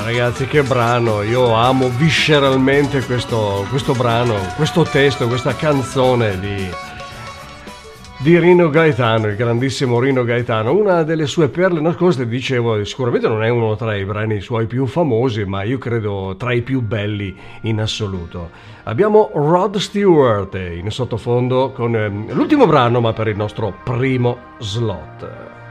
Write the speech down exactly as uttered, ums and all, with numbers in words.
Ragazzi, che brano, io amo visceralmente questo, questo brano, questo testo, questa canzone di, di Rino Gaetano, il grandissimo Rino Gaetano. Una delle sue perle nascoste, dicevo, sicuramente non è uno tra i brani suoi più famosi, ma io credo tra i più belli in assoluto. Abbiamo Rod Stewart in sottofondo con eh, l'ultimo brano, ma per il nostro primo slot.